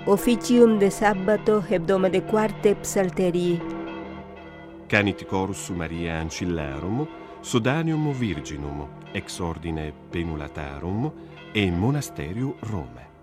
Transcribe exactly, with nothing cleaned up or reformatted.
officium de sabbato hebdomade quarte psalterii. Canit chorus Maria ancillarum, sodanium virginum, ex ordine penulatarum, e monasterium Rome.